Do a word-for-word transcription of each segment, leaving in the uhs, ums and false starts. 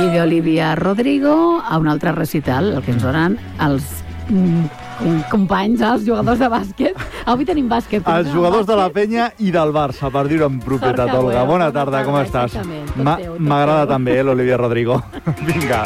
I d'Olivia Rodrigo a un altre recital, el que ens donen els mm, companys, els jugadors de bàsquet. Avui tenim bàsquet. Els jugadors de la Penya i del Barça, per dir-ho en propietat, Sort que Olga. bona, Bona bona tarda, tarda, com estàs? exactament, tot Ma- teu, tot M'agrada teu. també, eh, l'Olivia Rodrigo. Vinga.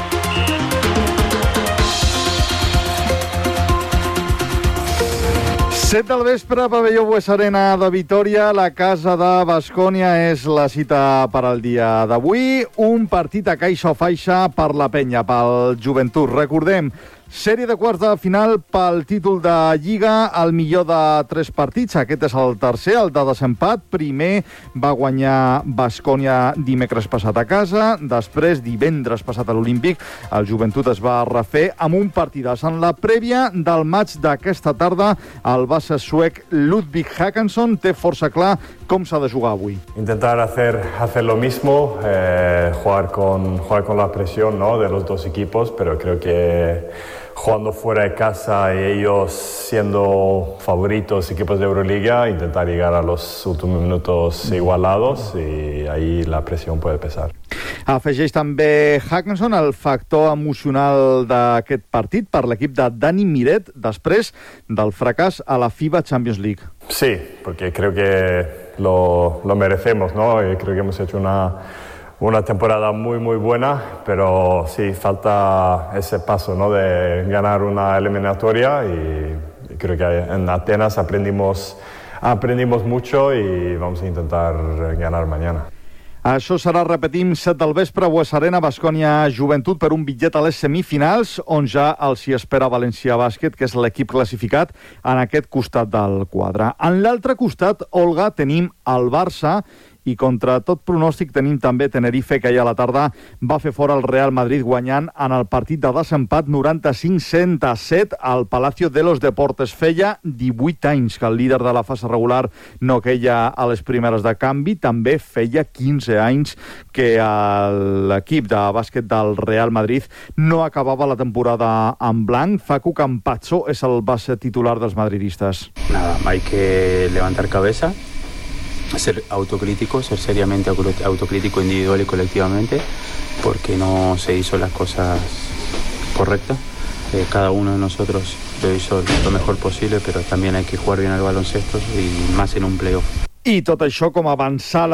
set del vespre, pavelló Bues Arena de Vitoria, la casa de Baskonia és la cita per al dia d'avui. Un partit a caixa o faixa per la Penya, pel Joventut. Recordem, sèrie de quarts de final pel títol de Lliga, el millor de tres partits. Aquest és el tercer, el de desempat. Primer va guanyar Baskonia dimecres passat a casa, després, divendres passat a l'Olímpic, el Joventut es va refer amb un partidàs. En la prèvia del maig d'aquesta tarda, el base suec Ludvig Håkansson té força clar com s'ha de jugar avui. Intentar hacer, hacer lo mismo, eh, jugar, con, jugar con la presión, ¿no?, de los dos equipos, pero creo que jugando fuera de casa y ellos siendo favoritos equipos de Euroliga, intentar llegar a los últimos minutos igualados y ahí la presión puede pesar. Afegeix també Håkansson el factor emocional d'aquest partit per l'equip de Dani Miret després del fracàs a la FIBA Champions League. Sí, porque creo que lo, lo merecemos, ¿no? Y creo que hemos hecho una, una temporada muy, muy buena, pero sí, falta ese paso, ¿no?, de ganar una eliminatoria y, y creo que en Atenas aprendimos, aprendimos mucho y vamos a intentar ganar mañana. Això serà, repetim, set del vespre, Bues Arena, Baskonia Joventut, per un bitllet a les semifinals, on ja els hi espera València Bàsquet, que és l'equip classificat en aquest costat del quadre. En l'altre costat, Olga, tenim el Barça, i contra tot pronòstic tenim també Tenerife, que ahir a la tarda va fer fora el Real Madrid guanyant en el partit de desempat noranta-cinc a cent set al Palacio de los Deportes. Feia divuit anys que el líder de la fase regular no queia a les primeres de canvi. També feia quinze anys que l'equip de bàsquet del Real Madrid no acabava la temporada en blanc. Facu Campazzo és el base titular dels madridistes. Nada, hay que levantar cabeza, ser autocrítico, ser seriamente autocrítico individual y colectivamente, porque no se hizo las cosas correctas. Eh, cada uno de nosotros lo hizo lo mejor posible, pero también hay que jugar bien al baloncesto y más en un playoff. I tot això com avançar